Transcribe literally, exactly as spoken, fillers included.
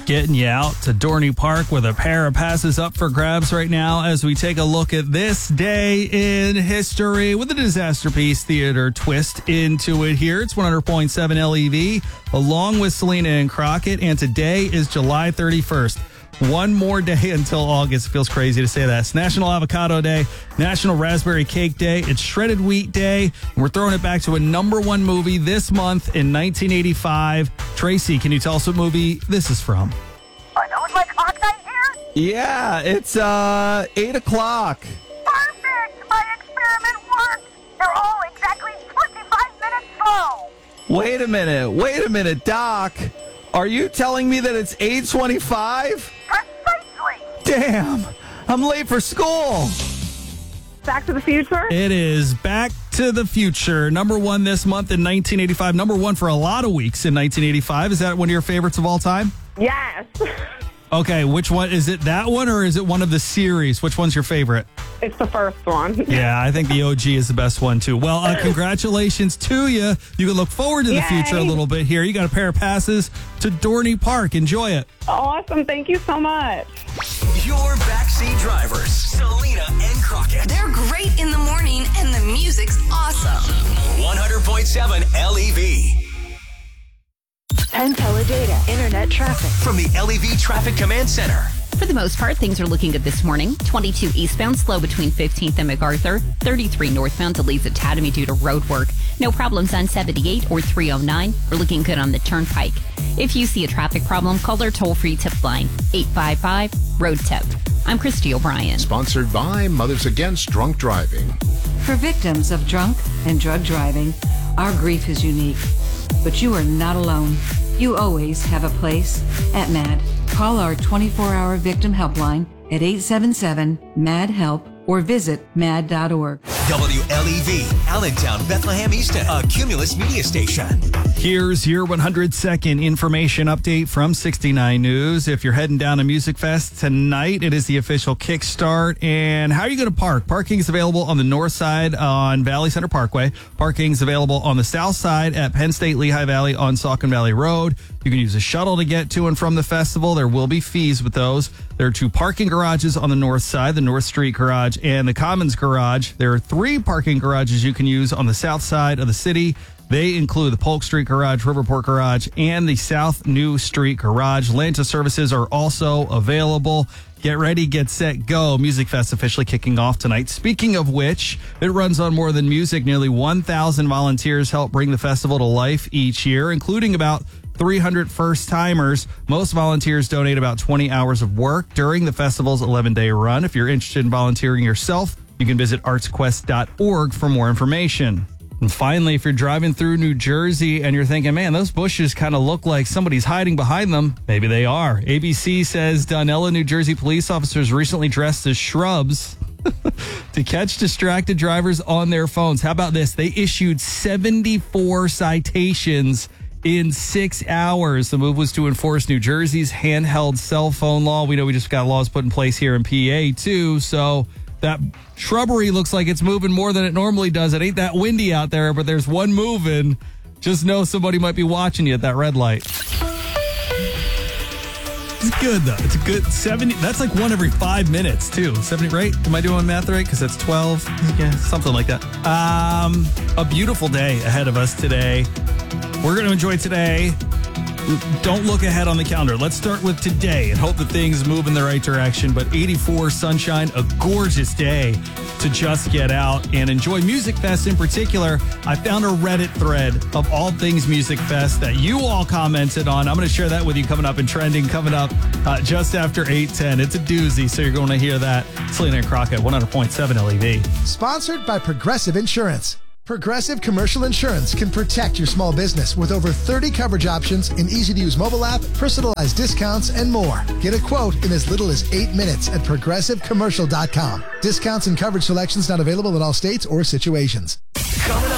getting you out to Dorney Park with a pair of passes up for grabs right now as we take a look at this day in history with a Disaster Piece Theater twist into it here. It's one hundred point seven L E V along with Selena and Crockett, and today is July thirty-first. One more day until August. It feels crazy to say that. It's National Avocado Day, National Raspberry Cake Day, it's Shredded Wheat Day, and we're throwing it back to a number one movie this month in nineteen eighty-five. Tracy, can you tell us what movie this is from? I know it's like hot night here. Yeah, it's uh eight o'clock. Perfect! My experiment worked. They're all exactly twenty-five minutes slow. Wait a minute, wait a minute, Doc. Are you telling me that it's eight twenty-five? Precisely. Damn, I'm late for school. Back to the Future? It is Back to the Future. Number one this month in nineteen eighty-five. Number one for a lot of weeks in nineteen eighty-five. Is that one of your favorites of all time? Yes. Okay, which one? Is it that one or is it one of the series? Which one's your favorite? It's the first one. Yeah, I think the O G is the best one, too. Well, uh, congratulations to you. You can look forward to the Yay. future a little bit here. You got a pair of passes to Dorney Park. Enjoy it. Awesome. Thank you so much. Your backseat drivers, Selena and Crockett. They're great in the morning, and the music's awesome. one hundred point seven L E V. Penn Teledata Internet traffic From the L E V Traffic Command Center. For the most part, things are looking good this morning. twenty-two eastbound, slow between fifteenth and MacArthur. thirty-three northbound, delays at Tatamy due to road work. No problems on seventy-eight or three oh nine. We're looking good on the Turnpike. If you see a traffic problem, call our toll-free tip line, eight five five, road tip. I'm Christy O'Brien. Sponsored by Mothers Against Drunk Driving. For victims of drunk and drug driving, our grief is unique. But you are not alone. You always have a place at MAD. Call our twenty-four hour victim helpline at eight seven seven, M A D, HELP or visit mad dot org. W L E V, Allentown, Bethlehem Easton, a Cumulus media station. Here's your one hundred second information update from sixty-nine News. If you're heading down to Music Fest tonight, it is the official kickstart. And how are you going to park? Parking is available on the north side on Valley Center Parkway. Parking is available on the south side at Penn State Lehigh Valley on Saucon Valley Road. You can use a shuttle to get to and from the festival. There will be fees with those. There are two parking garages on the north side, the North Street Garage and the Commons Garage. There are three parking garages you can use on the south side of the city. They include the Polk Street Garage, Riverport Garage, and the South New Street Garage. Lanta services are also available. Get ready, get set, go. Music Fest officially kicking off tonight. Speaking of which, it runs on more than music. Nearly one thousand volunteers help bring the festival to life each year, including about three hundred first-timers. Most volunteers donate about twenty hours of work during the festival's eleven-day run. If you're interested in volunteering yourself, you can visit arts quest dot org for more information. And finally, if you're driving through New Jersey and you're thinking, man, those bushes kind of look like somebody's hiding behind them, maybe they are. A B C says Dunella, New Jersey police officers recently dressed as shrubs to catch distracted drivers on their phones. How about this? They issued seventy-four citations in six hours. The move was to enforce New Jersey's handheld cell phone law. We know we just got laws put in place here in P A, too, so that shrubbery looks like it's moving more than it normally does. It ain't that windy out there, but there's one moving. Just know somebody might be watching you at that red light. It's good, though. It's a good seventy. That's like one every five minutes, too. seventy, right? Am I doing math right? Because that's twelve. Yeah, something like that. Um, a beautiful day ahead of us today. We're going to enjoy today. Don't look ahead on the calendar. Let's start with today and hope that things move in the right direction. But eighty-four sunshine, a gorgeous day to just get out and enjoy Music Fest in particular. I found a Reddit thread of all things Music Fest that you all commented on. I'm going to share that with you coming up in trending, coming up uh, just after eight ten. It's a doozy, so you're going to hear that. Selena and Crockett, one hundred point seven L E V. Sponsored by Progressive Insurance. Progressive Commercial Insurance can protect your small business with over thirty coverage options, an easy-to-use mobile app, personalized discounts, and more. Get a quote in as little as eight minutes at progressive commercial dot com. Discounts and coverage selections not available in all states or situations. Coming